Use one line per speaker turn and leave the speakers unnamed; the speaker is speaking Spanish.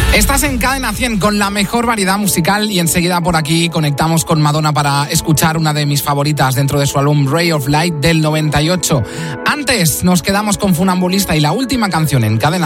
Estás en Cadena 100 con la mejor variedad musical y enseguida por aquí conectamos con Madonna para escuchar una de mis favoritas dentro de su álbum Ray of Light del 98. Antes nos quedamos con Funambulista y la última canción en Cadena